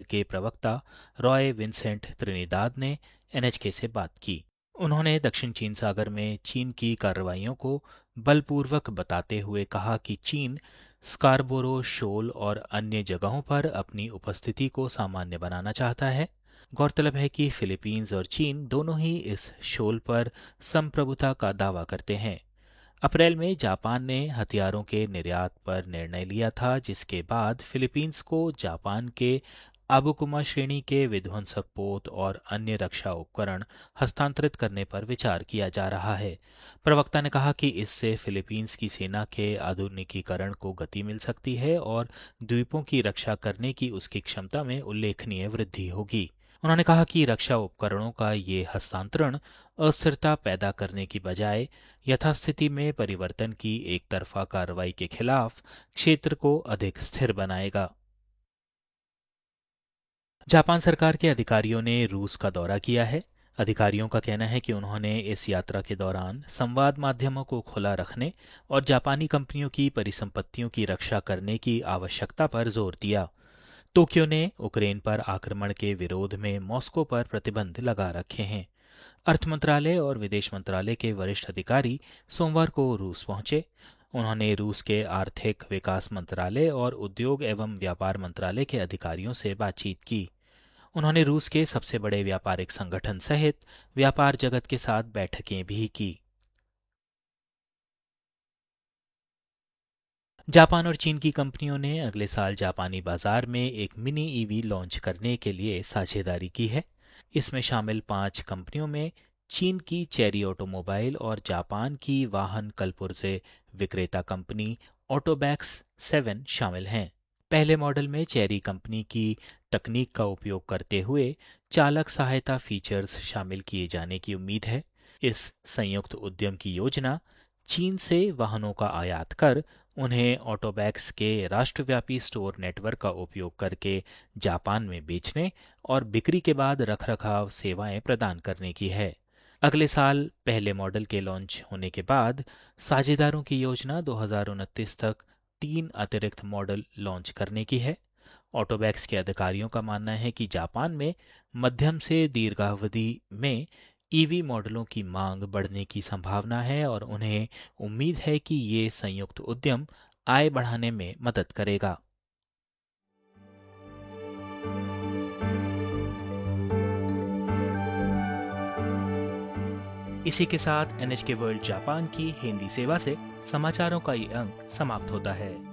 के प्रवक्ता Roy Vincent Trinidad ने एनएचके से बात की। उन्होंने दक्षिण चीन सागर में चीन की कार्रवाइयों को बलपूर्वक बताते हुए कहा कि चीन स्कारबोरो शोल और अन्य जगहों पर अपनी उपस्थिति को सामान्य बनाना चाहता है। गौरतलब है कि फिलीपींस और चीन दोनों ही इस शोल पर संप्रभुता का दावा करते हैं। अप्रैल में जापान ने हथियारों के निर्यात पर निर्णय लिया था, जिसके बाद फिलीपींस को जापान के आबुकुमा श्रेणी के विध्वंसक पोत और अन्य रक्षा उपकरण हस्तांतरित करने पर विचार किया जा रहा है। प्रवक्ता ने कहा कि इससे फिलीपींस की सेना के आधुनिकीकरण को गति मिल सकती है और द्वीपों की रक्षा करने की उसकी क्षमता में उल्लेखनीय वृद्धि होगी। उन्होंने कहा कि रक्षा उपकरणों का ये हस्तांतरण अस्थिरता पैदा करने की बजाय यथास्थिति में परिवर्तन की एक तरफा कार्रवाई के खिलाफ क्षेत्र को अधिक स्थिर बनाएगा। जापान सरकार के अधिकारियों ने रूस का दौरा किया है। अधिकारियों का कहना है कि उन्होंने इस यात्रा के दौरान संवाद माध्यमों को खुला रखने और जापानी कंपनियों की परिसंपत्तियों की रक्षा करने की आवश्यकता पर जोर दिया। टोक्यो ने यूक्रेन पर आक्रमण के विरोध में मॉस्को पर प्रतिबंध लगा रखे हैं। अर्थ मंत्रालय और विदेश मंत्रालय के वरिष्ठ अधिकारी सोमवार को रूस पहुंचे। उन्होंने रूस के आर्थिक विकास मंत्रालय और उद्योग एवं व्यापार मंत्रालय के अधिकारियों से बातचीत की। उन्होंने रूस के सबसे बड़े व्यापारिक संगठन सहित व्यापार जगत के साथ बैठकें भी की। जापान और चीन की कंपनियों ने अगले साल जापानी बाजार में एक मिनी ईवी लॉन्च करने के लिए साझेदारी की है। इसमें शामिल 5 कंपनियों में चीन की चेरी ऑटोमोबाइल और जापान की वाहन कलपुर्जे विक्रेता कंपनी ऑटोबैक्स 7 शामिल हैं। पहले मॉडल में चेरी कंपनी की तकनीक का उपयोग करते हुए चालक सहायता फीचर्स शामिल किए जाने की उम्मीद है। इस संयुक्त उद्यम की योजना चीन से वाहनों का आयात कर उन्हें ऑटोबैक्स के राष्ट्रव्यापी स्टोर नेटवर्क का उपयोग करके जापान में बेचने और बिक्री के बाद रखरखाव सेवाएं प्रदान करने की है। अगले साल पहले मॉडल के लॉन्च होने के बाद साझेदारों की योजना 2029 तक 3 अतिरिक्त मॉडल लॉन्च करने की है। ऑटोबैक्स के अधिकारियों का मानना है कि जापान में मध्यम से दीर्घावधि में ईवी मॉडलों की मांग बढ़ने की संभावना है और उन्हें उम्मीद है कि ये संयुक्त उद्यम आय बढ़ाने में मदद करेगा। इसी के साथ एनएचके वर्ल्ड जापान की हिंदी सेवा से समाचारों का ये अंक समाप्त होता है।